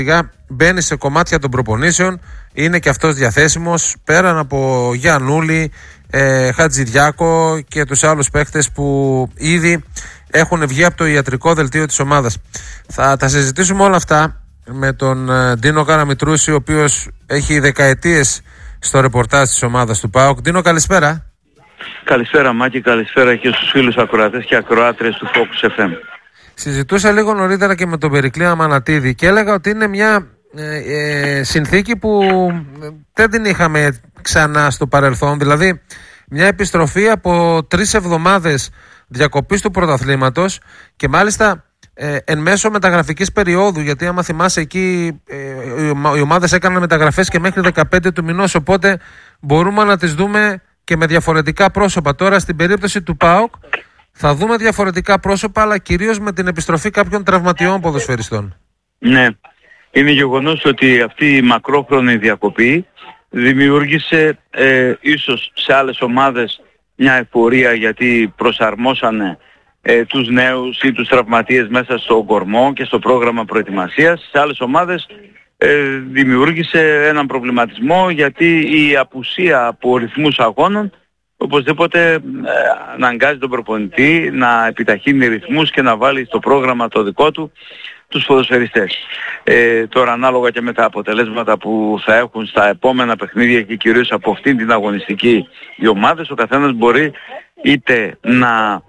Μπαίνει σε κομμάτια των προπονήσεων, είναι και αυτός διαθέσιμος πέραν από Γιαννούλη, Χατζηδιάκο και τους άλλους παίχτες που ήδη έχουν βγει από το ιατρικό δελτίο της ομάδας. Θα τα συζητήσουμε όλα αυτά με τον Ντίνο Καραμητρούση, ο οποίος έχει δεκαετίες στο ρεπορτάζ της ομάδας του ΠΑΟΚ. Ντίνο, καλησπέρα. Καλησπέρα Μάκη, καλησπέρα και στους φίλους ακροατές και ακροάτρες του Focus FM. Συζητούσα λίγο νωρίτερα και με τον Περικλή Αμανατίδη και έλεγα ότι είναι μια συνθήκη που δεν την είχαμε ξανά στο παρελθόν. Δηλαδή μια επιστροφή από 3 εβδομάδες διακοπής του πρωταθλήματος και μάλιστα εν μέσω μεταγραφικής περίοδου, γιατί άμα θυμάσαι εκεί οι ομάδες έκαναν μεταγραφές και μέχρι 15 του μηνός, οπότε μπορούμε να τις δούμε και με διαφορετικά πρόσωπα. Τώρα στην περίπτωση του ΠΑΟΚ θα δούμε διαφορετικά πρόσωπα, αλλά κυρίως με την επιστροφή κάποιων τραυματιών ποδοσφαιριστών. Ναι, είναι γεγονός ότι αυτή η μακρόχρονη διακοπή δημιούργησε ίσως σε άλλες ομάδες μια εφορία, γιατί προσαρμόσανε τους νέους ή τους τραυματίες μέσα στο κορμό και στο πρόγραμμα προετοιμασίας. Σε άλλες ομάδες δημιούργησε έναν προβληματισμό, γιατί η απουσία από ρυθμούς αγώνων οπωσδήποτε αναγκάζει τον προπονητή να επιταχύνει ρυθμούς και να βάλει στο πρόγραμμα το δικό του τους ποδοσφαιριστές. Τώρα ανάλογα και με τα αποτελέσματα που θα έχουν στα επόμενα παιχνίδια και κυρίως από αυτήν την αγωνιστική οι ομάδες, ο καθένας μπορεί είτε να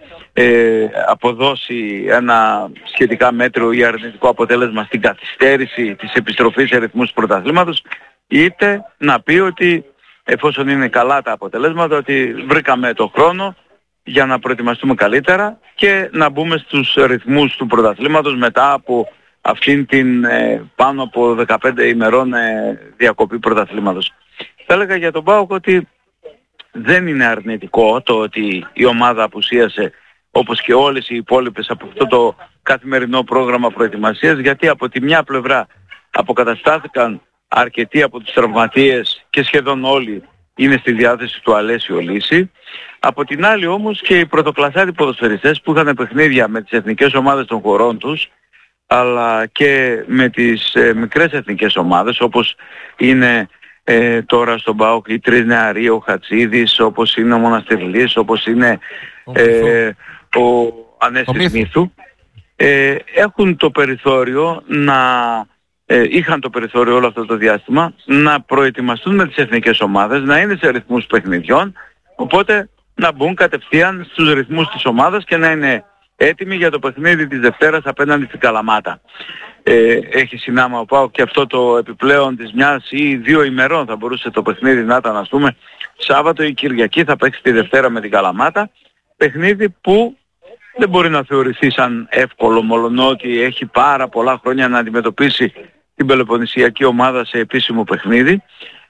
αποδώσει ένα σχετικά μέτριο ή αρνητικό αποτέλεσμα στην καθυστέρηση της επιστροφής σε ρυθμούς του πρωταθλήματος, είτε να πει ότι εφόσον είναι καλά τα αποτελέσματα, ότι βρήκαμε το χρόνο για να προετοιμαστούμε καλύτερα και να μπούμε στους ρυθμούς του πρωταθλήματος μετά από αυτήν την πάνω από 15 ημερών διακοπή πρωταθλήματος. Θα έλεγα για τον ΠΑΟΚ ότι δεν είναι αρνητικό το ότι η ομάδα απουσίασε όπως και όλες οι υπόλοιπες από αυτό το καθημερινό πρόγραμμα προετοιμασίας, γιατί από τη μια πλευρά αποκαταστάθηκαν αρκετοί από τους τραυματίες και σχεδόν όλοι είναι στη διάθεση του Αλέσιο Λύση. Από την άλλη όμως και οι πρωτοκλασσάτοι ποδοσφαιριστές που είχαν παιχνίδια με τις εθνικές ομάδες των χωρών τους, αλλά και με τις μικρές εθνικές ομάδες, όπως είναι τώρα στον ΠΑΟΚ οι 3 νεαροί, ο Χατσίδης, όπως είναι ο Μοναστερλής, όπως είναι ο Ανέστης Μύθου, έχουν το περιθώριο είχαν το περιθώριο όλο αυτό το διάστημα να προετοιμαστούν με τις εθνικές ομάδες, να είναι σε ρυθμούς παιχνιδιών, οπότε να μπουν κατευθείαν στους ρυθμούς της ομάδας και να είναι έτοιμοι για το παιχνίδι της Δευτέρας απέναντι στην Καλαμάτα. Έχει συνάμα ο ΠΑΟΚ και αυτό το επιπλέον της μιας ή 2 ημερών θα μπορούσε το παιχνίδι να ήταν, ας πούμε, Σάββατο ή Κυριακή, θα παίξει τη Δευτέρα με την Καλαμάτα, παιχνίδι που δεν μπορεί να θεωρηθεί σαν εύκολο, μολονότι έχει πάρα πολλά χρόνια να αντιμετωπίσει την πελοποννησιακή ομάδα σε επίσημο παιχνίδι,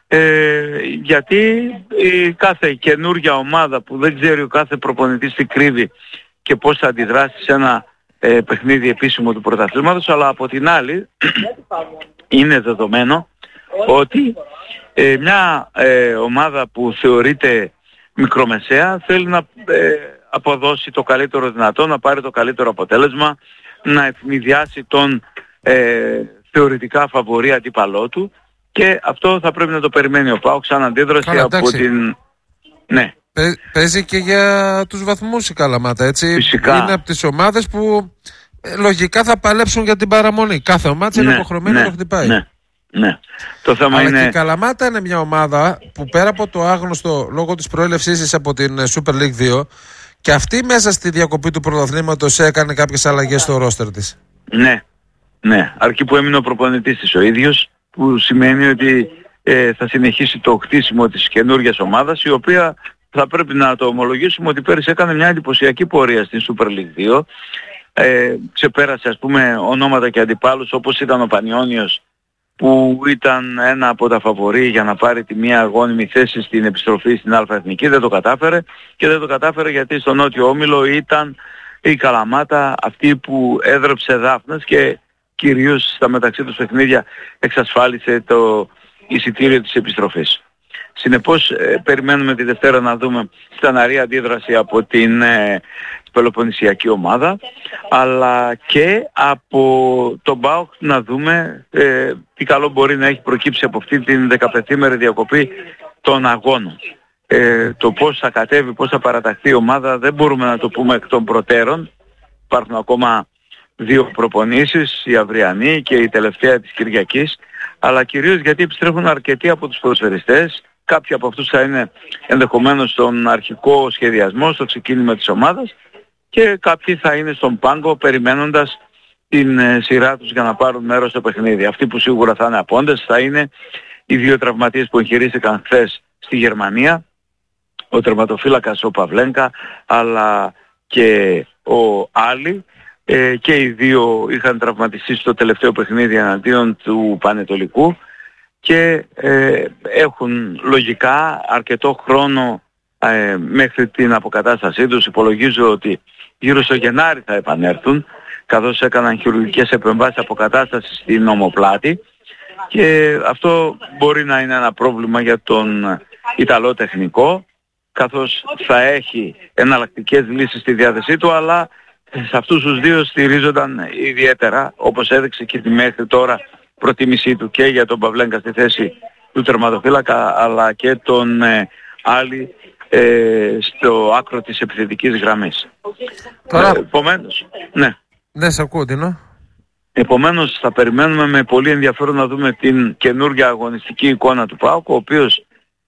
γιατί η κάθε καινούργια ομάδα που δεν ξέρει ο κάθε προπονητής τι κρύβει και πώς θα αντιδράσει σε ένα παιχνίδι επίσημο του πρωταθλήματος, αλλά από την άλλη είναι δεδομένο ότι μια ομάδα που θεωρείται μικρομεσαία θέλει να αποδώσει το καλύτερο δυνατό, να πάρει το καλύτερο αποτέλεσμα, να ευνηδιάσει τον θεωρητικά φαβορί αντίπαλό του, και αυτό θα πρέπει να το περιμένει ο ΠΑΟΚ σαν αντίδραση από την... Ναι. Παίζει και για τους βαθμούς η Καλαμάτα, έτσι. Φυσικά. Είναι από τις ομάδες που λογικά θα παλέψουν για την παραμονή. Κάθε ομάδα είναι υποχρεωμένη να το χτυπάει. Ναι. Το θέμα αλλά είναι... και η Καλαμάτα είναι μια ομάδα που πέρα από το άγνωστο λόγω της προέλευσής της από την Super League 2, και αυτή μέσα στη διακοπή του πρωταθλήματος έκανε κάποιες αλλαγές στο ρόστερ της. Ναι, αρκεί που έμεινε ο προπονητής της ο ίδιος, που σημαίνει ότι θα συνεχίσει το χτίσιμο της καινούργιας ομάδας, η οποία θα πρέπει να το ομολογήσουμε ότι πέρυσι έκανε μια εντυπωσιακή πορεία στην Super League 2. Ξεπέρασε, ας πούμε, ονόματα και αντιπάλους όπως ήταν ο Πανιόνιος, που ήταν ένα από τα φαβορί για να πάρει τη μία αγώνιμη θέση στην επιστροφή στην Α' Εθνική. Δεν το κατάφερε, και δεν το κατάφερε γιατί στο Νότιο Όμιλο ήταν η Καλαμάτα αυτή που έδρεψε δάφνες και κυρίως στα μεταξύ τους παιχνίδια εξασφάλισε το εισιτήριο της επιστροφής. Συνεπώς περιμένουμε τη Δευτέρα να δούμε στεναρή αντίδραση από την Πελοποννησιακή ομάδα, αλλά και από τον ΠΑΟΚ να δούμε τι καλό μπορεί να έχει προκύψει από αυτή την 15ημερη διακοπή των αγώνων. Το πώς θα κατέβει, πώς θα παραταχθεί η ομάδα δεν μπορούμε να το πούμε εκ των προτέρων. Υπάρχουν ακόμα 2 προπονήσεις, η αυριανή και η τελευταία της Κυριακής, αλλά κυρίως γιατί επιστρέφουν αρκετοί από τους ποδοσφαιριστές. Κάποιοι από αυτούς θα είναι ενδεχομένως στον αρχικό σχεδιασμό, στο ξεκίνημα της ομάδας, και κάποιοι θα είναι στον πάγκο περιμένοντας την σειρά τους για να πάρουν μέρος στο παιχνίδι. Αυτοί που σίγουρα θα είναι απόντες θα είναι οι 2 τραυματίες που εγχειρίστηκαν χθες στη Γερμανία, ο τερματοφύλακας ο Παυλένκα αλλά και ο Άλλη, και οι 2 είχαν τραυματιστεί στο τελευταίο παιχνίδι εναντίον του Πανετολικού και έχουν λογικά αρκετό χρόνο μέχρι την αποκατάστασή τους. Υπολογίζω ότι γύρω στο Γενάρη θα επανέλθουν, καθώς έκαναν χειρουργικές επεμβάσεις αποκατάστασης στην ομοπλάτη, και αυτό μπορεί να είναι ένα πρόβλημα για τον Ιταλό τεχνικό, καθώς θα έχει εναλλακτικές λύσεις στη διάθεσή του, αλλά σε αυτούς τους 2 στηρίζονταν ιδιαίτερα, όπως έδειξε και τη μέχρι τώρα προτίμησή του και για τον Παυλένκα στη θέση του τερματοφύλακα, αλλά και τον Άλλη στο άκρο της επιθετικής γραμμής. Τώρα... Επομένως, ναι. Ναι, σε ακούω, Τινό. Επομένως θα περιμένουμε με πολύ ενδιαφέρον να δούμε την καινούργια αγωνιστική εικόνα του ΠΑΟΚ, ο οποίος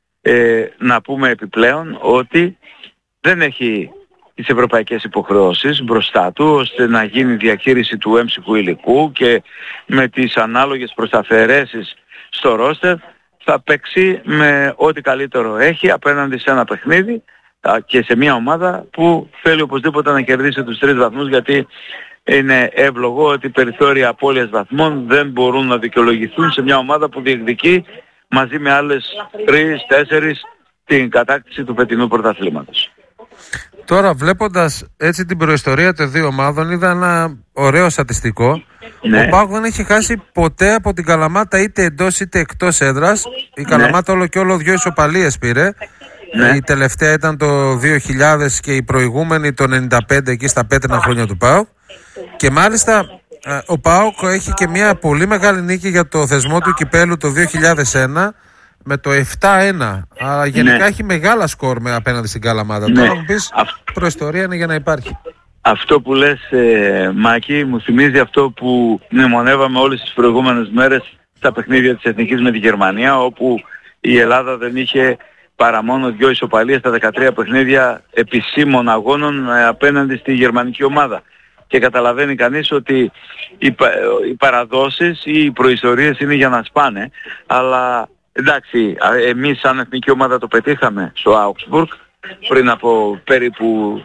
να πούμε επιπλέον ότι δεν έχει τις ευρωπαϊκές υποχρεώσεις μπροστά του ώστε να γίνει διαχείριση του έμψυχου υλικού, και με τις ανάλογες προσταφαιρέσεις στο ρόστερ θα παίξει με ό,τι καλύτερο έχει απέναντι σε ένα παιχνίδι και σε μια ομάδα που θέλει οπωσδήποτε να κερδίσει τους 3 βαθμούς, γιατί είναι εύλογο ότι περιθώρια απώλειας βαθμών δεν μπορούν να δικαιολογηθούν σε μια ομάδα που διεκδικεί μαζί με άλλες 3-4 την κατάκτηση του φετινού πρωταθλήματος. Τώρα, βλέποντας έτσι την προϊστορία των 2 ομάδων, είδα ένα ωραίο στατιστικό. Ναι. Ο ΠΑΟΚ δεν έχει χάσει ποτέ από την Καλαμάτα, είτε εντός είτε εκτός έδρας. Η Καλαμάτα όλο και όλο 2 ισοπαλίες πήρε. Ναι. Η τελευταία ήταν το 2000 και η προηγούμενη το 95, εκεί στα πέτρινα χρόνια του ΠΑΟΚ. Και μάλιστα ο ΠΑΟΚ έχει και μια πολύ μεγάλη νίκη για το θεσμό του κυπέλου το 2001 με το 7-1. Αλλά γενικά έχει μεγάλα σκορ απέναντι στην Καλαμάτα. Τώρα μου πεις, προϊστορία είναι για να υπάρχει. Αυτό που λες, Μάκη, μου θυμίζει αυτό που μνημονεύαμε όλες τις προηγούμενες μέρες στα παιχνίδια της Εθνικής με τη Γερμανία, όπου η Ελλάδα δεν είχε παρά μόνο 2 ισοπαλίες στα 13 παιχνίδια επισήμων αγώνων απέναντι στη γερμανική ομάδα. Και καταλαβαίνει κανείς ότι οι παραδόσεις ή οι προϊστορίες είναι για να σπάνε, αλλά εντάξει, εμείς σαν εθνική ομάδα το πετύχαμε στο Augsburg πριν από περίπου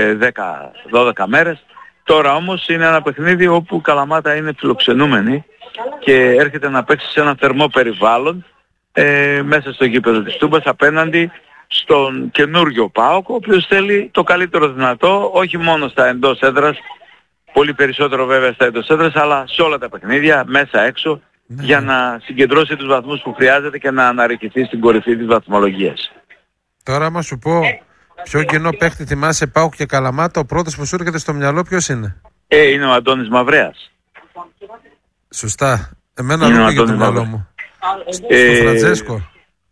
10-12 μέρες. Τώρα όμως είναι ένα παιχνίδι όπου η Καλαμάτα είναι φιλοξενούμενη και έρχεται να παίξει σε ένα θερμό περιβάλλον μέσα στο γήπεδο της Τούμπας απέναντι στον καινούριο ΠΑΟΚ, ο οποίος θέλει το καλύτερο δυνατό, όχι μόνο στα εντός έδρας, πολύ περισσότερο βέβαια στα εντός έδρας, αλλά σε όλα τα παιχνίδια, μέσα έξω, για να συγκεντρώσει τους βαθμούς που χρειάζεται και να αναρριχηθεί στην κορυφή της βαθμολογίας. Τώρα άμα σου πω ποιο κοινό παίχτη θυμάσαι ΠΑΟΚ και Καλαμάτα, ο πρώτος που σου έρχεται στο μυαλό ποιος είναι? Είναι ο Αντώνης Μαυρέας. Σωστά. Εμένα δεν πήγε το μυαλό μου. Στον Φραντζέσκο.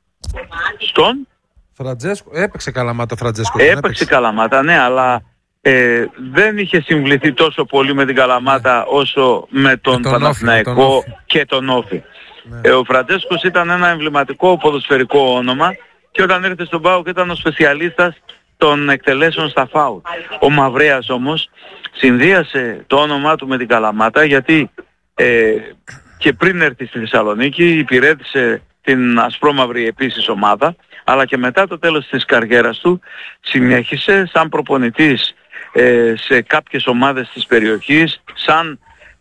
Στον Φραντζέσκο. Έπαιξε Καλαμάτα ο Φραντζέσκο. Έπαιξε Καλαμάτα, ναι, αλλά δεν είχε συμβληθεί τόσο πολύ με την Καλαμάτα όσο με τον Παναθηναϊκό και τον Όφη. Ναι. Ο Φραντζέσκος ήταν ένα εμβληματικό ποδοσφαιρικό όνομα και όταν ήρθε στον ΠΑΟΚ ήταν ο σπεσιαλίστας των εκτελέσεων στα φάουλ. Ο Μαυρέας όμως συνδύασε το όνομά του με την Καλαμάτα, γιατί και πριν έρθει στη Θεσσαλονίκη υπηρέτησε την ασπρόμαυρη επίσης ομάδα, αλλά και μετά το τέλος της καριέρας του συνέχισε σαν προπονητής σε κάποιες ομάδες της περιοχής, σαν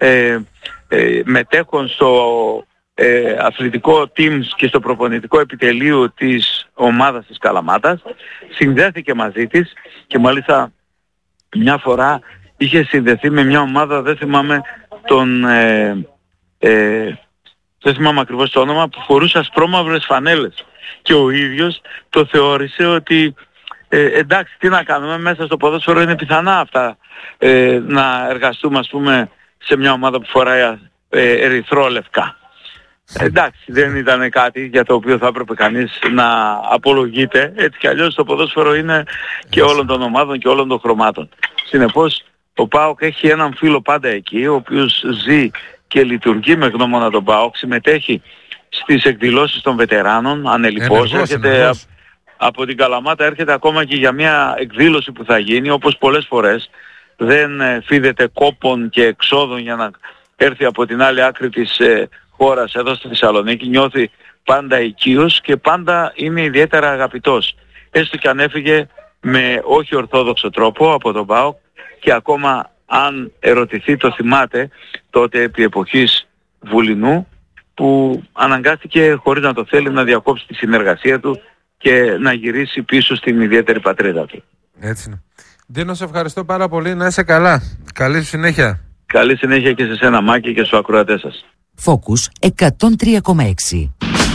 μετέχον στο αθλητικό team και στο προπονητικό επιτελείο της ομάδας της Καλαμάτας. Συνδέθηκε μαζί της και μάλιστα μια φορά είχε συνδεθεί με μια ομάδα, δεν θυμάμαι δεν θυμάμαι ακριβώς το όνομα, που φορούσε ασπρόμαυρες φανέλες. και ο ίδιος το θεώρησε ότι εντάξει, τι να κάνουμε, μέσα στο ποδόσφαιρο είναι πιθανά αυτά να εργαστούμε, ας πούμε, σε μια ομάδα που φοράει ερυθρόλευκα. Εντάξει, δεν ήταν κάτι για το οποίο θα έπρεπε κανείς να απολογείται. Έτσι κι αλλιώς το ποδόσφαιρο είναι και όλων των ομάδων και όλων των χρωμάτων. Συνεπώς ο ΠΑΟΚ έχει έναν φίλο πάντα εκεί, ο οποίος ζει και λειτουργεί με γνώμονα τον ΠΑΟΚ, συμμετέχει στις εκδηλώσεις των βετεράνων, ανελιπώς, έρχεται από την Καλαμάτα, έρχεται ακόμα και για μια εκδήλωση που θα γίνει, όπως πολλές φορές δεν φίδεται κόπων και εξόδων για να έρθει από την άλλη άκρη της χώρας εδώ στη Θεσσαλονίκη, νιώθει πάντα οικείος και πάντα είναι ιδιαίτερα αγαπητός. Έστω και αν έφυγε με όχι ορθόδοξο τρόπο από τον ΠΑΟΚ και ακόμα αν ερωτηθεί το θυμάται τότε επί εποχής Βουλινού που αναγκάστηκε χωρίς να το θέλει να διακόψει τη συνεργασία του και να γυρίσει πίσω στην ιδιαίτερη πατρίδα του. Έτσι είναι. Ντίνο, σε ευχαριστώ πάρα πολύ. Να είσαι καλά. Καλή σου συνέχεια. Καλή συνέχεια και σε σένα, Μάκη, και στους ακροατές σας. Focus 103,6.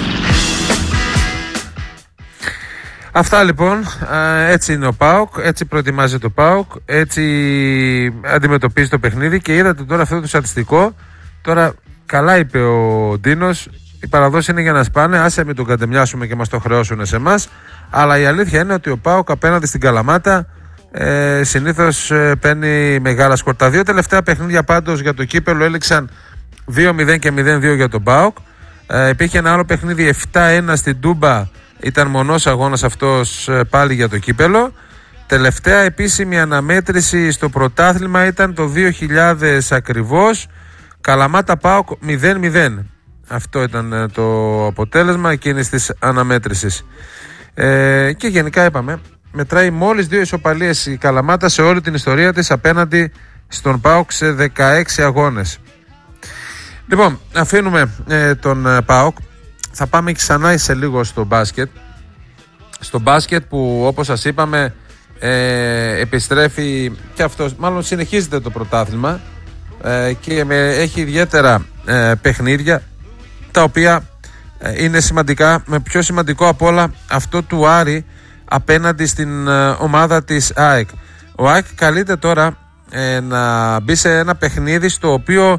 Αυτά λοιπόν, έτσι είναι ο ΠΑΟΚ, έτσι προετοιμάζει το ΠΑΟΚ, έτσι αντιμετωπίζει το παιχνίδι και είδατε τώρα αυτό το στατιστικό. Τώρα καλά είπε ο Ντίνος, οι παραδόσεις είναι για να σπάνε, άσε μην τον κατεμοιάσουμε και μας το χρεώσουν σε εμάς, αλλά η αλήθεια είναι ότι ο ΠΑΟΚ απέναντι στην Καλαμάτα συνήθως παίρνει μεγάλα σκορ. Τα δύο τελευταία παιχνίδια πάντως για το κύπελο έληξαν 2-0 και 0-2 για τον ΠΑΟΚ. Υπήρχε ένα άλλο παιχνίδι 7-1 στην Τούμπα, ήταν μονός αγώνας αυτός πάλι για το κύπελο. Τελευταία επίσημη αναμέτρηση στο πρωτάθλημα ήταν το 2000 ακριβώς, Καλαμάτα ΠΑΟΚ 0-0. Αυτό ήταν το αποτέλεσμα εκείνης της αναμέτρησης. Και γενικά είπαμε, μετράει μόλις 2 ισοπαλίες η Καλαμάτα σε όλη την ιστορία της απέναντι στον ΠΑΟΚ σε 16 αγώνες. Λοιπόν, αφήνουμε τον ΠΑΟΚ. Θα πάμε ξανά σε λίγο στο μπάσκετ. Στο μπάσκετ που, όπως σας είπαμε, επιστρέφει και αυτός, μάλλον συνεχίζεται το πρωτάθλημα και έχει ιδιαίτερα παιχνίδια τα οποία είναι σημαντικά, με πιο σημαντικό απ' όλα αυτό του Άρη απέναντι στην ομάδα της ΑΕΚ. Ο ΑΕΚ καλείται τώρα να μπει σε ένα παιχνίδι στο οποίο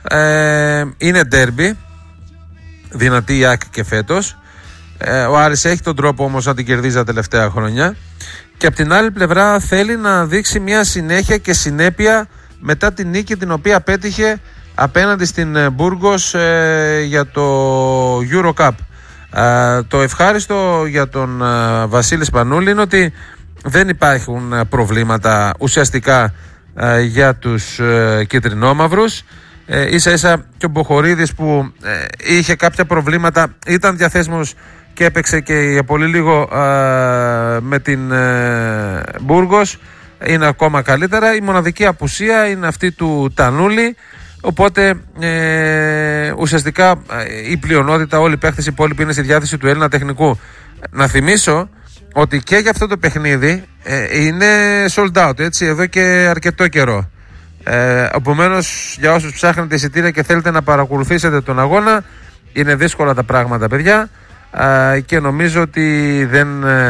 είναι ντέρμπι, δυνατή η ΑΕΚ και φέτος. Ο Άρης έχει τον τρόπο όμως να την κερδίζει τα τελευταία χρόνια και από την άλλη πλευρά θέλει να δείξει μια συνέχεια και συνέπεια μετά την νίκη την οποία πέτυχε απέναντι στην Μπούργος για το Euro Cup. Το ευχάριστο για τον Βασίλη Σπανούλη είναι ότι δεν υπάρχουν προβλήματα ουσιαστικά για τους κίτρινόμαυρους. Ίσα ίσα και ο Μποχορίδης που είχε κάποια προβλήματα ήταν διαθέσιμος και έπαιξε και για πολύ λίγο με την Μπούργος, είναι ακόμα καλύτερα. Η μοναδική απουσία είναι αυτή του Τανούλη, οπότε ουσιαστικά η πλειονότητα, όλοι οι παίχτες υπόλοιποι είναι στη διάθεση του Έλληνα τεχνικού. Να θυμίσω ότι και για αυτό το παιχνίδι είναι sold out, έτσι, εδώ και αρκετό καιρό. Επομένως, για όσους ψάχνετε εισιτήρια και θέλετε να παρακολουθήσετε τον αγώνα, είναι δύσκολα τα πράγματα, παιδιά, και νομίζω ότι δεν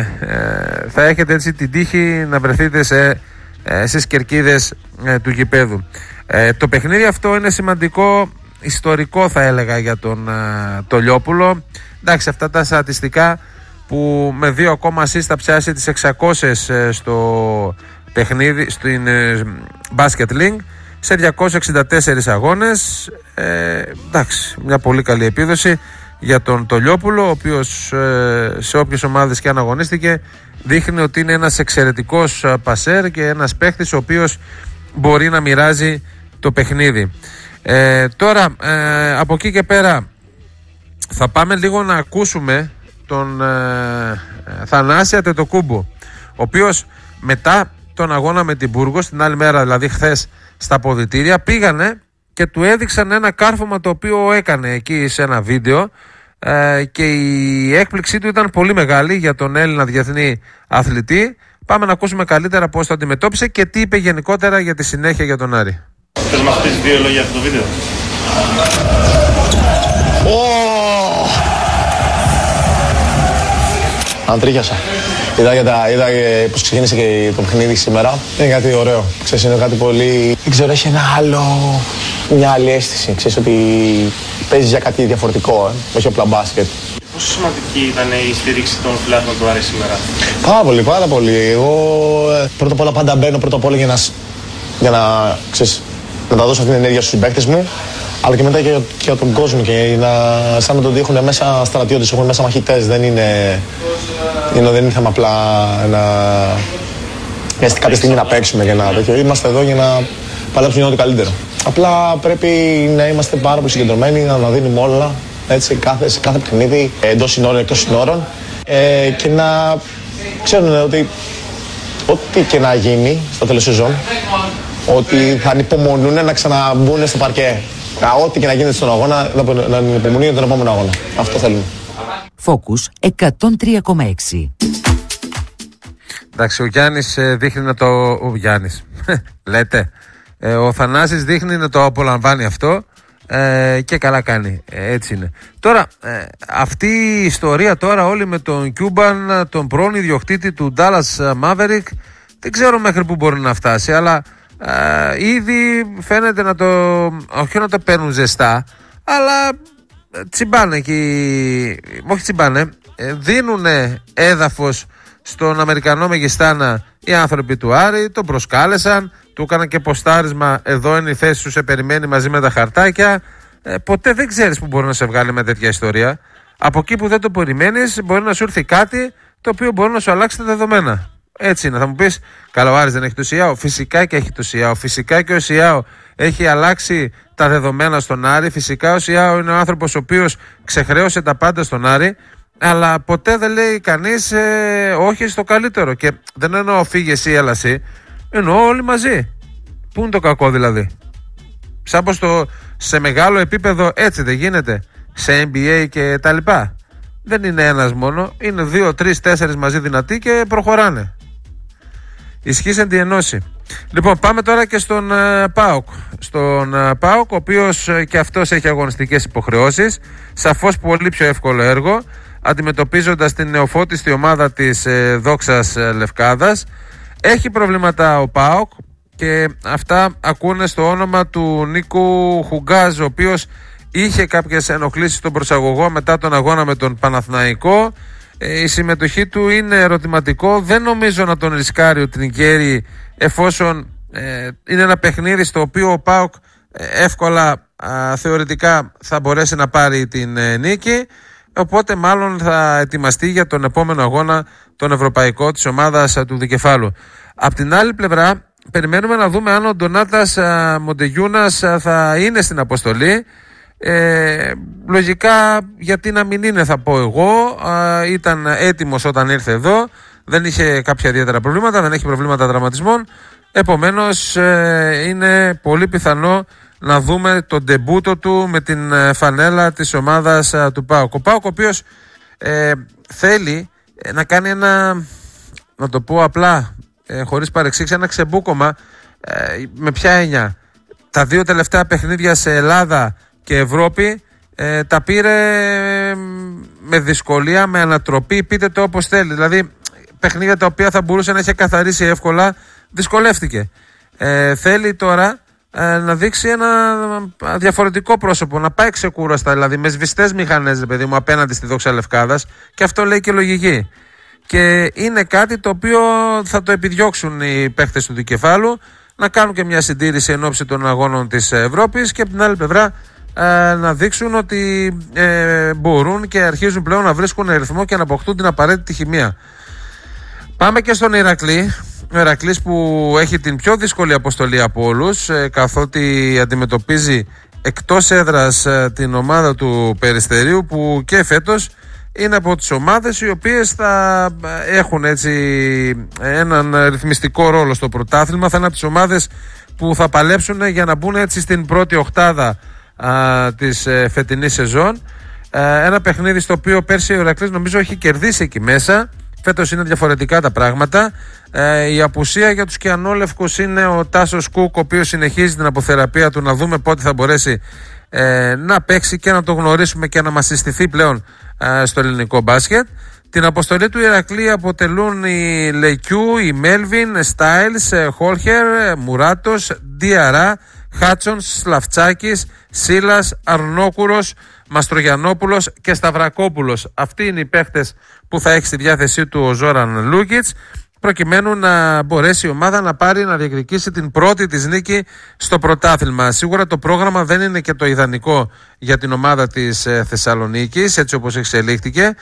θα έχετε έτσι την τύχη να βρεθείτε στις κερκίδες του γηπέδου. Το παιχνίδι αυτό είναι σημαντικό, ιστορικό θα έλεγα, για τον Τολιόπουλο. Εντάξει, αυτά τα στατιστικά που με 2 ακόμα assist θα πιάσει τις 600 στο παιχνίδι, στην Basket League σε 264 αγώνες. Εντάξει, μια πολύ καλή επίδοση για τον Τολιόπουλο, ο οποίος σε όποιες ομάδες και αν αγωνίστηκε δείχνει ότι είναι ένας εξαιρετικός πασέρ και ένας παίχτης ο οποίος μπορεί να μοιράζει το παιχνίδι. Τώρα από εκεί και πέρα θα πάμε λίγο να ακούσουμε τον Θανάση Αντετοκούμπο, ο οποίος μετά τον αγώνα με την Μπούργος, την άλλη μέρα δηλαδή χθες, στα αποδυτήρια πήγανε και του έδειξαν ένα κάρφωμα το οποίο έκανε εκεί σε ένα βίντεο, και η έκπληξή του ήταν πολύ μεγάλη για τον Έλληνα διεθνή αθλητή. Πάμε να ακούσουμε καλύτερα πώς το αντιμετώπισε και τι είπε γενικότερα για τη συνέχεια για τον Άρη. Θες να μας πεις 2 λόγια για αυτό το βίντεο? Αντρίχιασα. Είδα πως ξεκίνησε και το παιχνίδι σήμερα. Είναι κάτι ωραίο. Ξέρεις, είναι κάτι πολύ... Δεν ξέρω, έχει μια άλλη αίσθηση. Ξέρεις ότι παίζεις για κάτι διαφορετικό, όχι απλά μπάσκετ. Πόσο σημαντική ήταν η στήριξη των φιλάθλων του Άρη σήμερα? Πάρα πολύ. Εγώ πρώτα απ' όλα πάντα μπαίνω για να τα δώσω αυτή την ενέργεια στους συμπαίκτες μου, αλλά και μετά και για τον κόσμο και να αισθάνονται ότι έχουν μέσα στρατιώτες, έχουν μέσα μαχητές. Δεν είναι θέμα απλά κάποια στιγμή να παίξουμε και να τέτοιο. Είμαστε εδώ για να παλέψουμε για ό,τι καλύτερο. Απλά πρέπει να είμαστε πάρα πολύ συγκεντρωμένοι, να δίνουμε όλα, έτσι, σε κάθε παιχνίδι, εντός συνόρων, εκτός συνόρων, και να ξέρουν ότι ό,τι και να γίνει στο τέλος σεζόν, ότι θα ανυπομονούν να ξαναμπούν στο παρκέ. Ό,τι και να γίνεται στον αγώνα, να ανυπομονούν για τον επόμενο αγώνα. Αυτό θέλουμε. Focus 103,6. Εντάξει, ο Γιάννης δείχνει να το... Ο Γιάννης, λέτε. Ο Θανάσης δείχνει να το απολαμβάνει αυτό, και καλά κάνει. Έτσι είναι. Τώρα, αυτή η ιστορία τώρα όλη με τον Cuban, τον πρώην ιδιοκτήτη του Dallas Maverick, δεν ξέρω μέχρι που μπορεί να φτάσει, αλλά ήδη φαίνεται όχι να το παίρνουν ζεστά, αλλά τσιμπάνε εκεί, όχι τσιμπάνε, δίνουν έδαφος στον Αμερικανό Μεγιστάνα οι άνθρωποι του Άρη, τον προσκάλεσαν, του έκαναν και ποστάρισμα, εδώ είναι η θέση σου, σε περιμένει μαζί με τα χαρτάκια. Ποτέ δεν ξέρεις που μπορεί να σε βγάλει με τέτοια ιστορία. Από εκεί που δεν το περιμένεις μπορεί να σου έρθει κάτι το οποίο μπορεί να σου αλλάξει τα δεδομένα. Έτσι είναι. Θα μου πεις, καλά, ο Άρης δεν έχει το ΣΙΑΟ? Φυσικά και έχει το ΣΙΑΟ. Φυσικά και ο ΣΙΑΟ έχει αλλάξει τα δεδομένα στον Άρη. Φυσικά ο ΣΙΑΟ είναι ο άνθρωπος ο οποίος ξεχρέωσε τα πάντα στον Άρη. Αλλά ποτέ δεν λέει κανείς όχι στο καλύτερο. Και δεν εννοώ φύγε εσύ, έλα εσύ. Εννοώ όλοι μαζί. Πού είναι το κακό δηλαδή? Σαν πως σε μεγάλο επίπεδο έτσι δεν γίνεται? Σε NBA και τα λοιπά. Δεν είναι ένας μόνο. Είναι 2, 3, 4 μαζί δυνατοί και προχωράνε. Ισχύσεν τη ενώση. Λοιπόν, πάμε τώρα και στον ΠΑΟΚ. Στον ΠΑΟΚ, ο οποίος και αυτός έχει αγωνιστικές υποχρεώσεις. Σαφώς πολύ πιο εύκολο έργο, αντιμετωπίζοντας την νεοφώτιστη ομάδα της Δόξας Λευκάδας. Έχει προβλήματα ο ΠΑΟΚ και αυτά ακούνε στο όνομα του Νίκου Χουγκάζ, ο οποίος είχε κάποιες ενοχλήσεις στον προσαγωγό μετά τον αγώνα με τον Παναθηναϊκό. Η συμμετοχή του είναι ερωτηματικό. Δεν νομίζω να τον ρισκάρει ο Τρινκέρι, εφόσον είναι ένα παιχνίδι στο οποίο ο ΠΑΟΚ εύκολα θεωρητικά θα μπορέσει να πάρει την νίκη. Οπότε μάλλον θα ετοιμαστεί για τον επόμενο αγώνα, τον ευρωπαϊκό της ομάδας του Δικεφάλου. Απ' την άλλη πλευρά περιμένουμε να δούμε αν ο Ντονάτας Μοντεγιούνας θα είναι στην αποστολή. Λογικά, γιατί να μην είναι, θα πω εγώ. Ήταν έτοιμος όταν ήρθε εδώ, δεν είχε κάποια ιδιαίτερα προβλήματα, δεν έχει προβλήματα τραυματισμών. Επομένως είναι πολύ πιθανό να δούμε τον ντεμπούτο του με την φανέλα της ομάδας του ΠΑΟΚ. Ο ΠΑΟΚ, ο οποίος θέλει να κάνει ένα, να το πω απλά, χωρίς παρεξήγηση, ένα ξεμπούκωμα. Με ποια έννοια? Τα 2 τελευταία παιχνίδια σε Ελλάδα και Ευρώπη τα πήρε με δυσκολία, με ανατροπή, πείτε το όπως θέλει. Δηλαδή παιχνίδια τα οποία θα μπορούσε να έχει καθαρίσει εύκολα, δυσκολεύτηκε. Θέλει τώρα να δείξει ένα διαφορετικό πρόσωπο, να πάει ξεκούραστα, δηλαδή με σβηστές μηχανές, παιδί μου, απέναντι στη Δόξα Λευκάδας, και αυτό λέει και λογική. Και είναι κάτι το οποίο θα το επιδιώξουν οι παίχτες του Δικεφάλου, να κάνουν και μια συντήρηση εν ώψη των αγώνων της Ευρώπης, και από την άλλη πλευρά να δείξουν ότι μπορούν και αρχίζουν πλέον να βρίσκουν ρυθμό και να αποκτούν την απαραίτητη χημεία. Πάμε και στον Ηρακλή. Ο Ηρακλής που έχει την πιο δύσκολη αποστολή από όλους, καθότι αντιμετωπίζει εκτός έδρας την ομάδα του Περιστερίου, που και φέτος είναι από τις ομάδες οι οποίες θα έχουν έτσι έναν ρυθμιστικό ρόλο στο πρωτάθλημα. Θα είναι από τις ομάδες που θα παλέψουν για να μπουν έτσι στην πρώτη οκτάδα της φετινής σεζόν. Ένα παιχνίδι στο οποίο πέρσι ο Ηρακλής νομίζω έχει κερδίσει εκεί μέσα. Φέτος είναι διαφορετικά τα πράγματα. Η απουσία για τους κιανόλευκους είναι ο Τάσος Κούκ, ο οποίος συνεχίζει την αποθεραπεία του, να δούμε πότε θα μπορέσει να παίξει και να το γνωρίσουμε και να μας συστηθεί πλέον στο ελληνικό μπάσκετ. Την αποστολή του Ηρακλή αποτελούν οι Λεκιού, η Μέλβιν, Στάιλς, Χόλχερ, Μουράτος, Διαρά, Χάτσον, Σλαφτσάκης, Σίλας, Αρνόκουρος, Μαστρογιαννόπουλος και Σταυρακόπουλος. Αυτοί είναι οι παίχτες που θα έχει στη διάθεσή του ο Ζόραν Λούκιτς, προκειμένου να μπορέσει η ομάδα να διεκδικήσει την πρώτη της νίκη στο πρωτάθλημα. Σίγουρα το πρόγραμμα δεν είναι και το ιδανικό για την ομάδα της Θεσσαλονίκης, έτσι όπως εξελίχθηκε.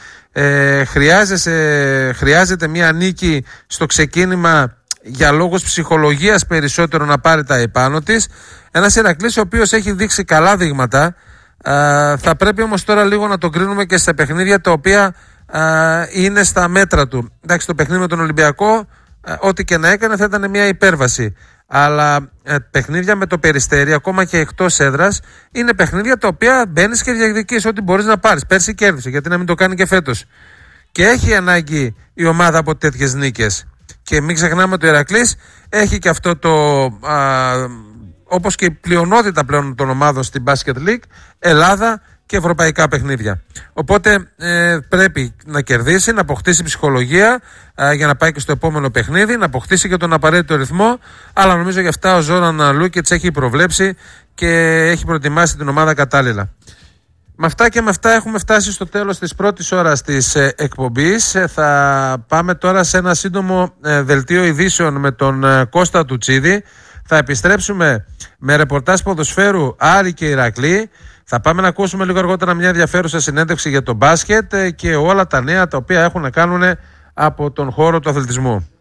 Χρειάζεται μια νίκη στο ξεκίνημα για λόγους ψυχολογίας περισσότερο να πάρει τα επάνω της. Ένας Ηρακλής ο οποίος έχει δείξει καλά δείγματα. Θα πρέπει όμως τώρα λίγο να τον κρίνουμε και στα παιχνίδια τα οποία είναι στα μέτρα του. Εντάξει, το παιχνίδι με τον Ολυμπιακό, ό,τι και να έκανε θα ήταν μια υπέρβαση. Αλλά παιχνίδια με το Περιστέρι, ακόμα και εκτός έδρας, είναι παιχνίδια τα οποία μπαίνεις και διεκδικείς ό,τι μπορείς να πάρεις. Πέρσι κέρδισε, γιατί να μην το κάνει και φέτος. Και έχει ανάγκη η ομάδα από τέτοιες νίκες. Και μην ξεχνάμε ότι ο Ηρακλής έχει και αυτό το, όπως και η πλειονότητα πλέον των ομάδων στην Basket League, Ελλάδα και ευρωπαϊκά παιχνίδια. Οπότε πρέπει να κερδίσει, να αποκτήσει ψυχολογία για να πάει και στο επόμενο παιχνίδι, να αποκτήσει και τον απαραίτητο ρυθμό. Αλλά νομίζω γι' αυτά ο Ζόραν Λούκιτς έχει προβλέψει και έχει προετοιμάσει την ομάδα κατάλληλα. Με αυτά και με αυτά έχουμε φτάσει στο τέλος της πρώτης ώρας της εκπομπής. Θα πάμε τώρα σε ένα σύντομο δελτίο ειδήσεων με τον Κώστα Τουτσίδη. Θα επιστρέψουμε με ρεπορτάζ ποδοσφαίρου Άρη και Ηρακλή. Θα πάμε να ακούσουμε λίγο αργότερα μια ενδιαφέρουσα συνέντευξη για το μπάσκετ και όλα τα νέα τα οποία έχουν να κάνουν από τον χώρο του αθλητισμού.